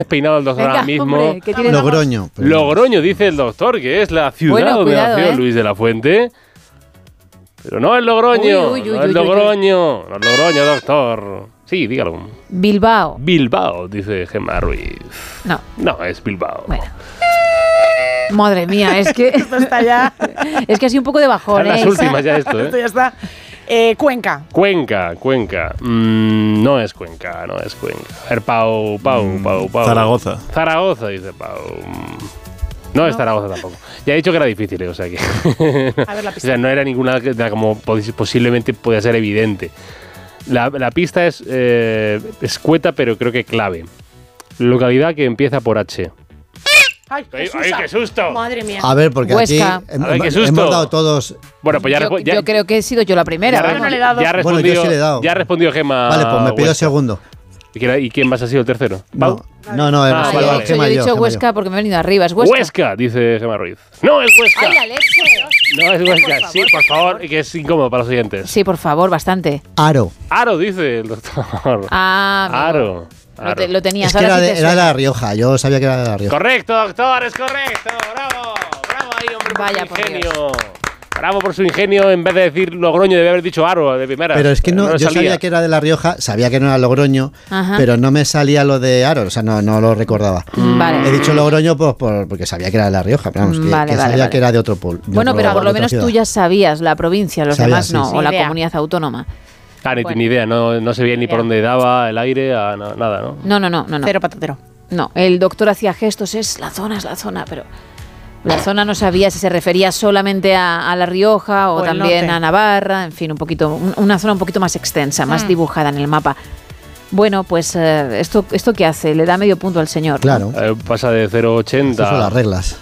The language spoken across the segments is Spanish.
Peinado el doctor ahora mismo. Hombre, ¿qué tiene? Logroño. Logroño, dice el doctor, que es la ciudad Bueno, donde cuidado, nació Luis de la Fuente. Pero no es Logroño, Uy, no es Logroño, no es Logroño, doctor. Sí, dígalo. Bilbao. Bilbao, dice Gemma Ruiz. No. No, es Bilbao. Bueno. Madre mía, es que Esto está ya. es que ha sido un poco de bajón, Están las ¿eh? últimas ya esto, Esto ¿eh? ya está. Cuenca. Cuenca. No es Cuenca. A ver, Pau. Zaragoza, dice Pau. No es Zaragoza tampoco. Ya he dicho que era difícil, o sea que... A ver la O pista. sea, no era ninguna que como posiblemente podía ser evidente. La pista es escueta, pero creo que clave. Localidad que empieza por H. ¡Ay, ¡Ay, qué susto! Madre mía. A ver, porque Huesca. aquí A ver, qué susto. hemos dado todos... Bueno, pues Yo creo que he sido yo la primera. ya, vamos. no le he dado. ya ha Bueno, respondido, yo sí le he dado. ya ha respondido Gemma. Vale, pues me pido Huesca. segundo. ¿Y quién más ha sido el tercero? ¿Pau? No, Ah, hemos yo salvado he Gemma y dicho yo, Gemma y Huesca yo. porque me he venido arriba. ¿Es Huesca? Huesca, dice Gemma Ruiz. No, es Huesca. ¡Ay, la leche! No es Huesca. Sí, por favor, que es incómodo para los siguientes. Sí, por favor, bastante. Aro. Aro, dice el doctor. Ah, amigo. Aro. Lo tenías. Es que ahora era sí de, te era de suena. La Rioja. Yo sabía que era de La Rioja. Correcto, doctor, es correcto. Bravo. Bravo ahí, hombre, por Vaya, su por ingenio. Bravo por su ingenio. En vez de decir Logroño, debe haber dicho Aro de primera. Pero es que no, le yo salía. sabía que era de La Rioja, sabía que no era Logroño, Ajá. pero no me salía lo de Aro, o sea, no lo recordaba. Vale. He dicho Logroño pues, porque sabía que era de La Rioja, pero vamos, que, Vale, que vale, sabía vale. que era de otro pueblo. Bueno, pero por lo menos tú ya sabías la provincia, los Sabía, demás sí, no, sí. o la Ni idea. comunidad autónoma. Ah, ni Bueno. ni idea, no se veía ni por dónde daba el aire, nada, ¿no? No. Cero patatero. No, el doctor hacía gestos, es la zona, pero la zona no sabía si se refería solamente a La Rioja o O el también norte. a Navarra, en fin, una zona un poquito más extensa, más dibujada en el mapa. Bueno, pues ¿esto qué hace? Le da medio punto al señor, ¿no? Claro, Pasa de esas son 0,80 las reglas.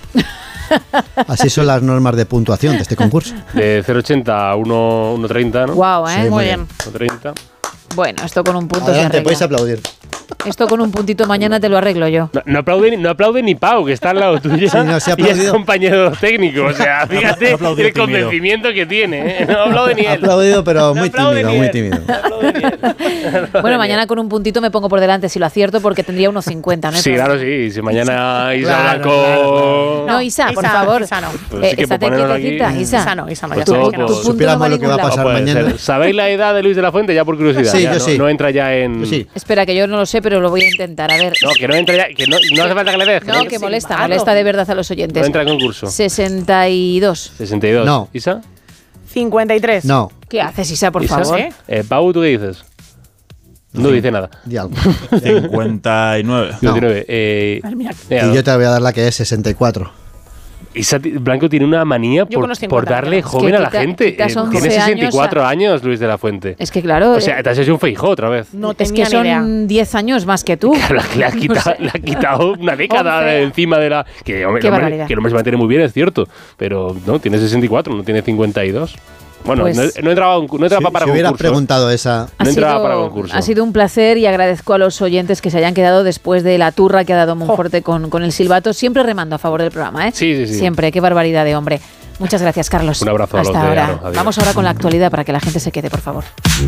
Así son las normas de puntuación de este concurso. de 0,80 a 1,30, ¿no? Guau, ¿eh? Sí, Muy bien. 1,30. Bueno, esto con un punto se Adelante, arregla. podéis aplaudir. Esto con un puntito mañana te lo arreglo yo. No aplaude ni Pau, que está al lado tuyo. Sí, no, se ha y es aplaudido. compañero técnico. O sea, fíjate Ha aplaudido el tímido. convencimiento que tiene. ¿eh? No aplaude ni Ha él. aplaudido, pero No muy aplaude tímido, ni muy él. tímido. No aplaude ni él. Bueno, mañana con un puntito me pongo por delante si lo acierto porque tendría unos 50, ¿no? hay Sí, problema. claro, sí. Si mañana Isa Claro, Blanco... No, Isa, por Isa, favor. Isa no. Pues sí que estate por ponerlo quietecita, aquí. Isa. Isa no, ya Pues sabes todo, que no. pues, Tu punto Supiéramos no va lo que va a ningún lado. pasar puede mañana. ser. ¿Sabéis la edad de Luis de la Fuente? Ya por curiosidad. Sí, ya, yo no, sí. no entra ya en... Yo sí. Espera, que yo no lo sé, pero lo voy a intentar. A ver. No, que no entra ya... Que no hace falta que le des. No, que molesta de verdad a los No oyentes. entra en concurso. 62. 62. No. ¿Isa? 53. No, ¿Qué haces, Isa, por ¿Isa? favor? Pau, ¿tú qué dices? No dice nada. di algo. 59. No. 19. Ay, mira. Y yo te voy a dar la que es 64. Isa Blanco tiene una manía Yo con por, los 50, darle pero- joven Es que a la gente. quitas 11 Tiene 64 años años, Luis de la Fuente. Es que claro, O sea, te has hecho un Feijóo otra vez. No es tenía que ni idea. son 10 años más que tú. Le ha quitado una década 11. de encima de la... Que, hombre, Qué el hombre- barbaridad. que el hombre se mantiene muy bien, es cierto. Pero no, tiene 64, no tiene 52. Bueno, Pues- no entraba para Si hubiera concurso. preguntado esa... No entraba para concurso. Ha sido un placer y agradezco a los oyentes que se hayan quedado después de la turra que ha dado Monforte con el silbato. Siempre remando a favor del programa, ¿eh? Sí. Siempre, qué barbaridad de hombre. Muchas gracias, Carlos. Un abrazo a los Hasta de ahora. Aro. Adiós. Vamos ahora con la actualidad para que la gente se quede, por favor.